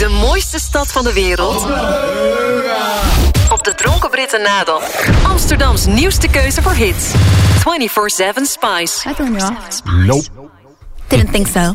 De mooiste stad van de wereld. Op de Dronken Britten nadel. Amsterdams nieuwste keuze voor hits. 24/7 Spice. Hi, Phil, you off? Nope. Didn't think so.